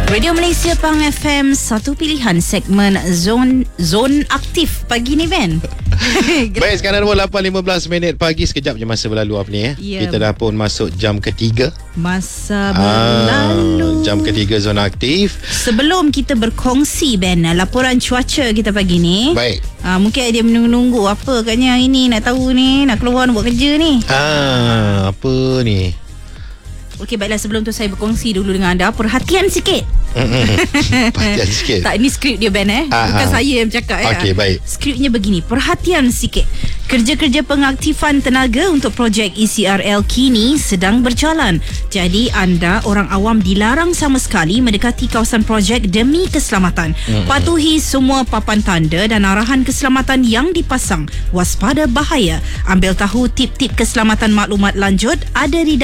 Radio Malaysia Pahang FM, satu pilihan segmen Zon Aktif pagi ni, Ben. Baik, sekarang pun 8.15 pagi. Sekejap je masa berlalu apa ni Kita dah pun masuk jam ketiga. Masa berlalu. Jam ketiga Zon Aktif. Sebelum kita berkongsi, Ben, laporan cuaca kita pagi ni. Baik. Mungkin dia menunggu apa katnya hari ni, nak tahu ni, nak keluar nak buat kerja ni. Apa ni? Okey, baiklah, sebelum tu saya berkongsi dulu dengan anda. Perhatian sikit. Perhatian sikit. Tak, ini skrip dia, Ben, bukan saya yang bercakap. Okey, baik. Skripnya begini. Perhatian sikit. Kerja-kerja pengaktifan tenaga untuk projek ECRL kini sedang berjalan. Jadi anda, orang awam, dilarang sama sekali mendekati kawasan projek demi keselamatan. Patuhi semua papan tanda dan arahan keselamatan yang dipasang. Waspada bahaya. Ambil tahu tip-tip keselamatan maklumat lanjut ada di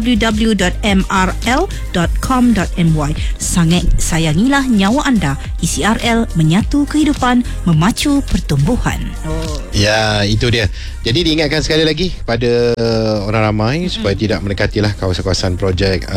www.mrl.com.my. Sayangilah nyawa anda. ECRL menyatu kehidupan, memacu pertumbuhan. Ya, itu dia. Jadi diingatkan sekali lagi kepada orang ramai supaya tidak mendekatilah kawasan-kawasan projek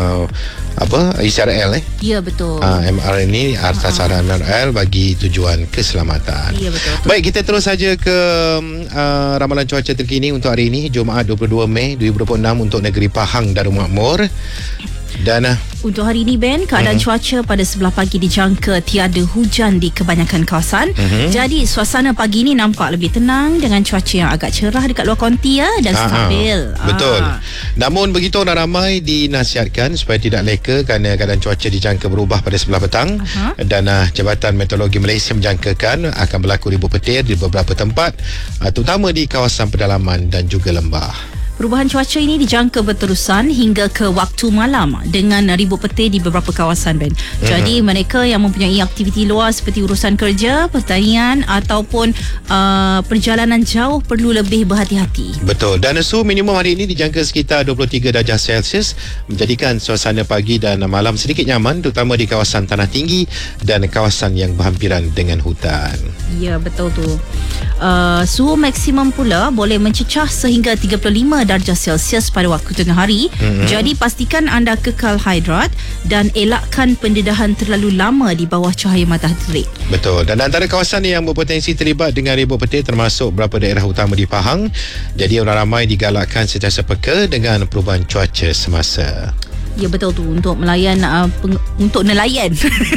ECRL Ya, betul. MR ini sasaran MRL bagi tujuan keselamatan. Ya, betul. Baik, kita terus saja ke ramalan cuaca terkini untuk hari ini, Jumaat 22 Mei 2026 untuk negeri Pahang Darul Makmur. Dan untuk hari ini, Ben, keadaan cuaca pada sebelah pagi dijangka tiada hujan di kebanyakan kawasan. Jadi suasana pagi ini nampak lebih tenang dengan cuaca yang agak cerah dekat luar konti dan stabil. Betul. Namun begitu, orang ramai dinasihatkan supaya tidak leka kerana keadaan cuaca dijangka berubah pada sebelah petang. Dan Jabatan Meteorologi Malaysia menjangkakan akan berlaku ribuan petir di beberapa tempat, terutama di kawasan pedalaman dan juga lembah. Perubahan cuaca ini dijangka berterusan hingga ke waktu malam dengan ribuan petir di beberapa kawasan, Ben. Jadi mereka yang mempunyai aktiviti luar seperti urusan kerja, pertanian ataupun perjalanan jauh perlu lebih berhati-hati. Betul. Dan suhu minimum hari ini dijangka sekitar 23 darjah Celsius, menjadikan suasana pagi dan malam sedikit nyaman, terutama di kawasan tanah tinggi dan kawasan yang berhampiran dengan hutan. Ya, betul tu. Suhu maksimum pula boleh mencecah sehingga 35 darjah Celsius pada waktu tengah hari. Jadi pastikan anda kekal hidrat dan elakkan pendedahan terlalu lama di bawah cahaya matahari terik. Betul. Dan antara kawasan yang berpotensi terlibat dengan ribuan petir termasuk beberapa daerah utama di Pahang. Jadi orang ramai digalakkan sentiasa peka dengan perubahan cuaca semasa. Ya, betul tu. Untuk melayan untuk nelayan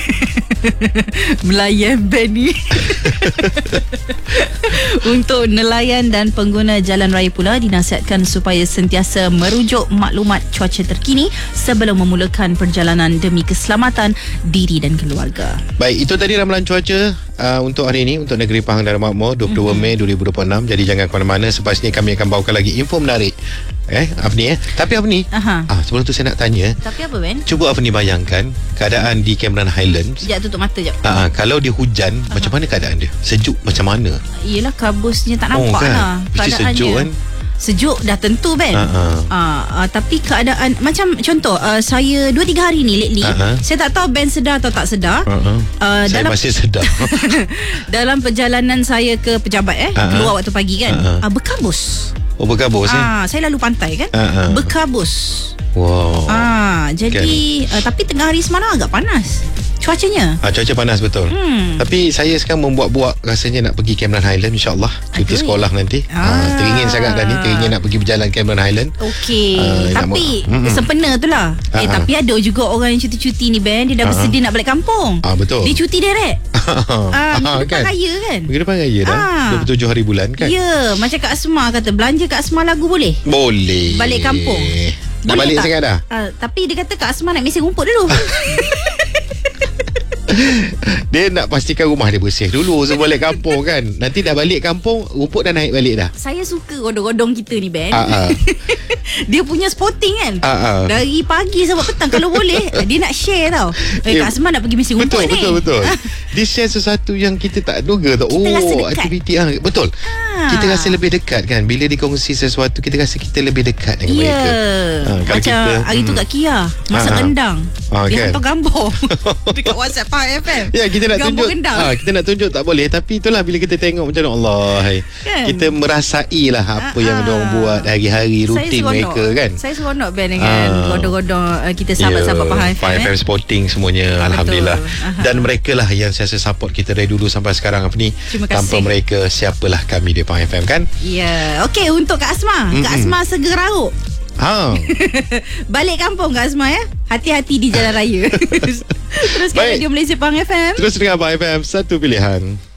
melayan Benny untuk nelayan dan pengguna jalan raya pula dinasihatkan supaya sentiasa merujuk maklumat cuaca terkini sebelum memulakan perjalanan demi keselamatan diri dan keluarga. Baik, itu tadi ramalan cuaca untuk hari ini untuk negeri Pahang Darul Makmur 22 Mei 2026. Jadi jangan ke mana-mana. Selepas ni kami akan bawakan lagi info menarik. Apa ni Tapi apa ni? Sebelum tu saya nak tanya. Tapi apa, Ben? Cuba apa ni bayangkan keadaan di Cameron Highlands. Sekejap, tutup mata jap. Kalau dia hujan, macam mana keadaan dia? Sejuk macam mana? Yelah, kabusnya tak nampak lah Mesti keadaannya. sejuk kan? Sejuk dah tentu, Ben. Tapi keadaan macam contoh, saya 2-3 hari ni lately, saya tak tahu Ben sedar atau tak sedar. Saya masih sedar. Dalam perjalanan saya ke pejabat keluar waktu pagi kan, berkabus. Berkabus saya lalu pantai kan, berkabus. Wow. Jadi tapi tengah hari semalam agak panas cuacanya. Cuaca panas betul. Tapi saya sekarang membuat-buat rasanya nak pergi Cameron Highland, insyaAllah cuti sekolah nanti. Teringin sangat dah ni, teringin nak pergi berjalan Cameron Highland. Okey, tapi sempena tu lah. Tapi ada juga orang yang cuti-cuti ni, Ben, dia dah bersedia nak balik kampung. Betul. Dia cuti direct. Minggu depan raya kan. Minggu depan raya dah 27 hari bulan kan. Ya, macam Kak Asma kata, belanja Kak Asma lagu boleh? Boleh. Balik kampung. Dah balik sangat dah? Tapi dia kata Kak Asma nak mesin rumput dulu. Dia nak pastikan rumah dia bersih dulu sebelum balik kampung kan. Nanti dah balik kampung, rumput dah naik balik dah. Saya suka rodong-rodong kita ni, Ben. Dia punya spotting kan. Dari pagi sampai petang kalau boleh. Dia nak share tau. Kak Asma nak pergi mesin rumput ni. Betul. Dia share sesuatu yang kita tak duga tau. Kita rasa dekat. Aktiviti betul. kita rasa lebih dekat kan. Bila dikongsi sesuatu, kita rasa kita lebih dekat dengan mereka. Macam kita, hari tu kat Kia masak rendang, dia hantar gambar dekat WhatsApp Faham FM. Ya, kita nak gambar tunjuk rendang. kita nak tunjuk tak boleh, tapi itulah bila kita tengok macam Allah, kan? kita merasai lah apa yang diorang buat hari-hari, rutin mereka kan. Saya seronok Ben dengan godong-godong kita sahabat-sahabat Faham FM. Sporting semuanya. Alhamdulillah. Dan mereka lah yang saya support kita dari dulu sampai sekarang apa ni. Tanpa mereka, siapalah kami di Faham FM kan. Ya. Okey, untuk Kak Asma. Kak Asma Segerauk. Balik kampung Kak Asma ya. Hati-hati di jalan raya. Terus Radio Malaysia Faham FM. Terus dengar Faham FM, satu pilihan.